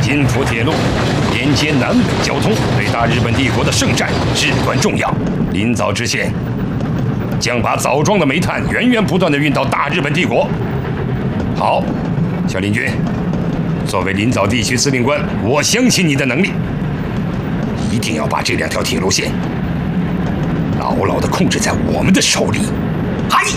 津浦铁路连接南北交通，对大日本帝国的圣战至关重要。临早知县将把枣庄的煤炭源源不断地运到大日本帝国。好，小林君，作为临枣地区司令官，我相信你的能力，一定要把这2条铁路线牢牢地控制在我们的手里。嗨！